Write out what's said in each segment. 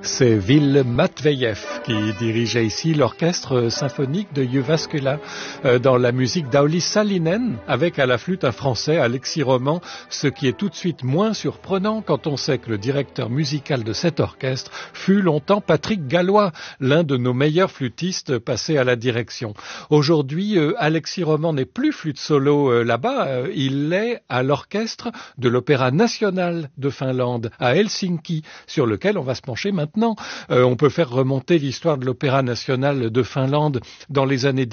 C'est Ville Matveyev qui dirigeait ici l'orchestre symphonique de Jyväskylä dans la musique d'Aulis Salinen, avec à la flûte un Français, Alexis Roman, ce qui est tout de suite moins surprenant quand on sait que le directeur musical de cet orchestre fut longtemps Patrick Gallois, l'un de nos meilleurs flûtistes passés à la direction. Aujourd'hui, Alexis Roman n'est plus flûte solo là-bas, il est à l'orchestre de l'Opéra national de Finlande, à Helsinki, sur lequel on va se pencher maintenant. On peut faire remonter l'histoire de l'Opéra national de Finlande dans les années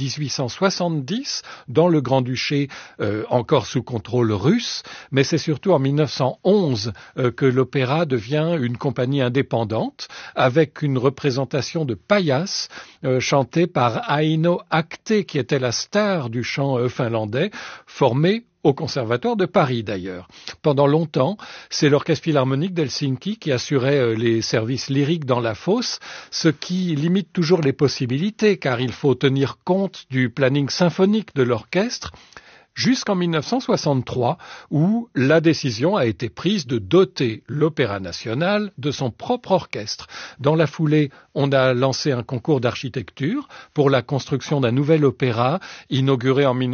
1870, dans le Grand-Duché encore sous contrôle russe, mais c'est surtout en 1911 que l'opéra devient une compagnie indépendante, avec une représentation de paillasse chantée par Aino Ahte, qui était la star du chant finlandais, formée au Conservatoire de Paris d'ailleurs. Pendant longtemps, c'est l'Orchestre Philharmonique d'Helsinki qui assurait les services lyriques dans la fosse, ce qui limite toujours les possibilités, car il faut tenir compte du planning symphonique de l'orchestre, jusqu'en 1963, où la décision a été prise de doter l'Opéra national de son propre orchestre. Dans la foulée, on a lancé un concours d'architecture pour la construction d'un nouvel opéra, inauguré en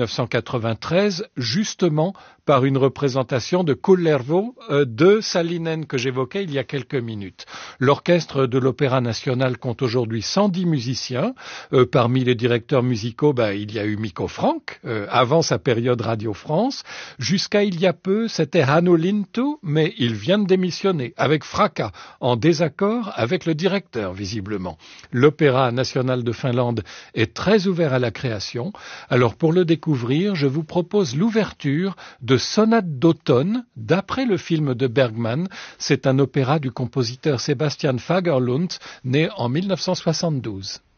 1993, justement par une représentation de Kullervo de Salinen que j'évoquais il y a quelques minutes. L'orchestre de l'Opéra national compte aujourd'hui 110 musiciens. Parmi les directeurs musicaux, il y a eu Mikko Franck, avant sa période Radio France. Jusqu'à il y a peu, c'était Hannu Lintu, mais il vient de démissionner avec fracas, en désaccord avec le directeur, visiblement. L'Opéra national de Finlande est très ouvert à la création. Alors pour le découvrir, je vous propose l'ouverture de Sonate d'automne, d'après le film de Bergman. C'est un opéra du compositeur Sebastian Fagerlund, né en 1972.